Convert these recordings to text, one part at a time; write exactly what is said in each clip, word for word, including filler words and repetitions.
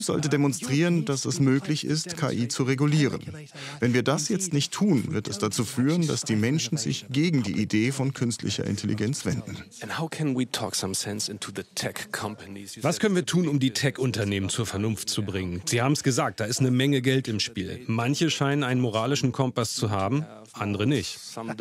sollte demonstrieren, dass es möglich ist, K I zu regulieren. Wenn wir das jetzt nicht tun, wird es dazu führen, dass die Menschen sich gegen die Idee von künstlicher Intelligenz wenden. Was können wir tun, um die Tech-Unternehmen zur Vernunft zu bringen? Sie haben es gesagt, da ist eine Menge Geld im Spiel. Manche scheinen einen moralischen Kompass zu haben, andere nicht.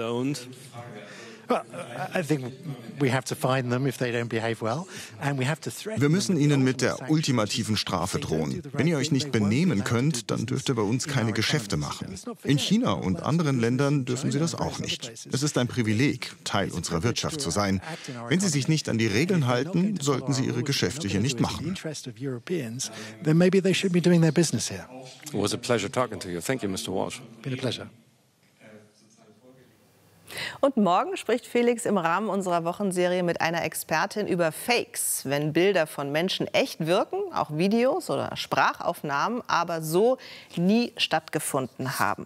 Wir müssen ihnen mit der ultimativen Strafe drohen. Wenn ihr euch nicht benehmen könnt, dann dürft ihr bei uns keine Geschäfte machen. In China und anderen Ländern dürfen sie das auch nicht. Es ist ein Privileg, Teil unserer Wirtschaft zu sein. Wenn sie sich nicht an die Regeln halten, sollten sie ihre Geschäfte hier nicht machen. It was a pleasure talking to you. Thank you, Mister Walsh. Been a pleasure. Und morgen spricht Felix im Rahmen unserer Wochenserie mit einer Expertin über Fakes. Wenn Bilder von Menschen echt wirken, auch Videos oder Sprachaufnahmen, aber so nie stattgefunden haben.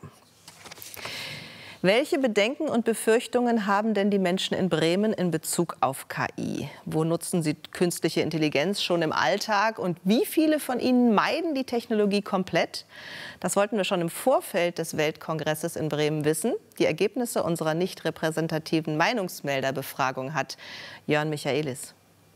Welche Bedenken und Befürchtungen haben denn die Menschen in Bremen in Bezug auf K I? Wo nutzen sie künstliche Intelligenz schon im Alltag? Und wie viele von ihnen meiden die Technologie komplett? Das wollten wir schon im Vorfeld des Weltkongresses in Bremen wissen. Die Ergebnisse unserer nicht repräsentativen Meinungsmelderbefragung hat Jörn Michaelis.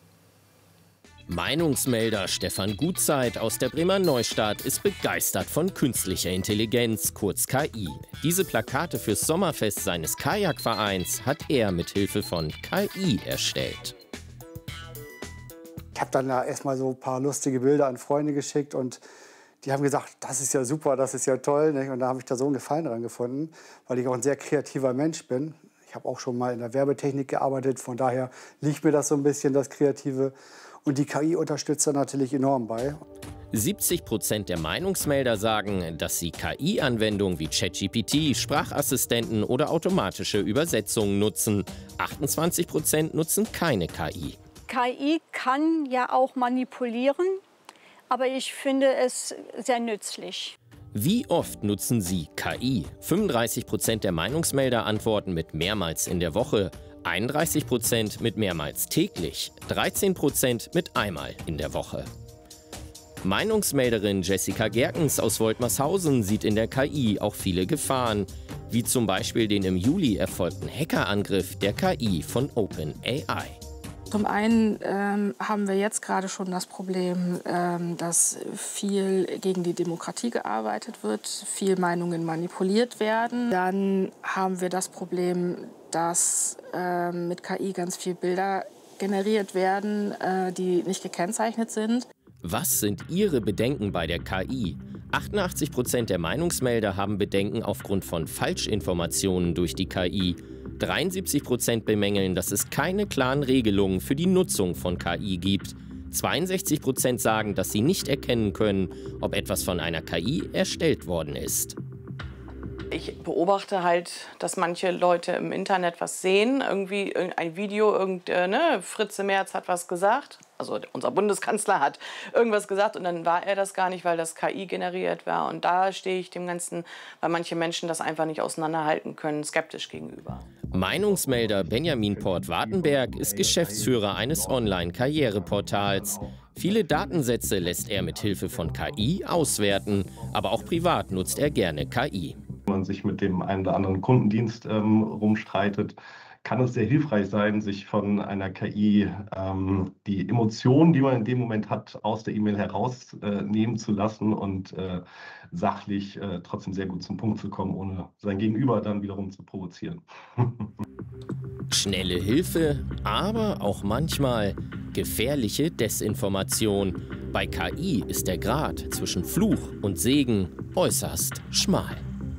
Meinungsmelder Stefan Gutzeit aus der Bremer Neustadt ist begeistert von künstlicher Intelligenz, kurz K I. Diese Plakate fürs Sommerfest seines Kajakvereins hat er mit Hilfe von K I erstellt. Ich habe dann da erstmal so ein paar lustige Bilder an Freunde geschickt und die haben gesagt, das ist ja super, das ist ja toll. Nicht? Und da habe ich da so einen Gefallen dran gefunden, weil ich auch ein sehr kreativer Mensch bin. Ich habe auch schon mal in der Werbetechnik gearbeitet, von daher liegt mir das so ein bisschen, das Kreative. Und die K I unterstützt da natürlich enorm bei. siebzig Prozent der Meinungsmelder sagen, dass sie K I-Anwendungen wie ChatGPT, Sprachassistenten oder automatische Übersetzungen nutzen. achtundzwanzig Prozent nutzen keine K I. K I kann ja auch manipulieren, aber ich finde es sehr nützlich. Wie oft nutzen Sie K I? fünfunddreißig Prozent der Meinungsmelder antworten mit mehrmals in der Woche. einunddreißig Prozent mit mehrmals täglich, dreizehn Prozent mit einmal in der Woche. Meinungsmelderin Jessica Gerkens aus Woltmershausen sieht in der K I auch viele Gefahren, wie zum Beispiel den im Juli erfolgten Hackerangriff der K I von OpenAI. Zum einen ähm, haben wir jetzt gerade schon das Problem, ähm, dass viel gegen die Demokratie gearbeitet wird, viel Meinungen manipuliert werden. Dann haben wir das Problem, dass äh, mit K I ganz viel Bilder generiert werden, äh, die nicht gekennzeichnet sind. Was sind Ihre Bedenken bei der K I? achtundachtzig Prozent der Meinungsmelder haben Bedenken aufgrund von Falschinformationen durch die K I. dreiundsiebzig Prozent bemängeln, dass es keine klaren Regelungen für die Nutzung von K I gibt. zweiundsechzig Prozent sagen, dass sie nicht erkennen können, ob etwas von einer K I erstellt worden ist. Ich beobachte halt, dass manche Leute im Internet was sehen, irgendwie ein Video, irgend, äh, ne, Fritze Merz hat was gesagt, also unser Bundeskanzler hat irgendwas gesagt und dann war er das gar nicht, weil das K I generiert war. Und da stehe ich dem Ganzen, weil manche Menschen das einfach nicht auseinanderhalten können, skeptisch gegenüber. Meinungsmelder Benjamin Port-Wartenberg ist Geschäftsführer eines Online-Karriereportals. Viele Datensätze lässt er mit Hilfe von K I auswerten, aber auch privat nutzt er gerne K I. Wenn man sich mit dem einen oder anderen Kundendienst ähm, rumstreitet, kann es sehr hilfreich sein, sich von einer K I ähm, die Emotionen, die man in dem Moment hat, aus der E-Mail herausnehmen äh, zu lassen und äh, sachlich äh, trotzdem sehr gut zum Punkt zu kommen, ohne sein Gegenüber dann wiederum zu provozieren. Schnelle Hilfe, aber auch manchmal gefährliche Desinformation. Bei K I ist der Grat zwischen Fluch und Segen äußerst schmal.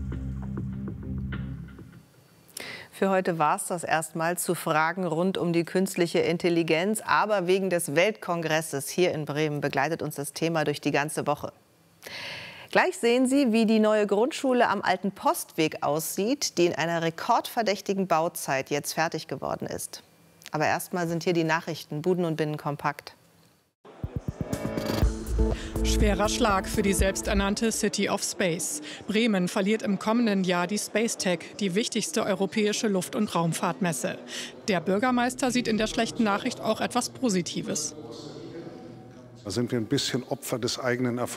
Für heute war es das erstmal zu Fragen rund um die künstliche Intelligenz. Aber wegen des Weltkongresses hier in Bremen begleitet uns das Thema durch die ganze Woche. Gleich sehen Sie, wie die neue Grundschule am Alten Postweg aussieht, die in einer rekordverdächtigen Bauzeit jetzt fertig geworden ist. Aber erstmal sind hier die Nachrichten, Buden und Binnen kompakt. Schwerer Schlag für die selbsternannte City of Space. Bremen verliert im kommenden Jahr die Spacetech, die wichtigste europäische Luft- und Raumfahrtmesse. Der Bürgermeister sieht in der schlechten Nachricht auch etwas Positives. Da sind wir ein bisschen Opfer des eigenen Erfolgs.